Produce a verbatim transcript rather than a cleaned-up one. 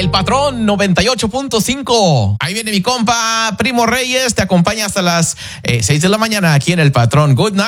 El Patrón noventa y ocho punto cinco. Ahí viene mi compa Primo Reyes, te acompaña hasta las eh, seis de la mañana aquí en El Patrón. Good night.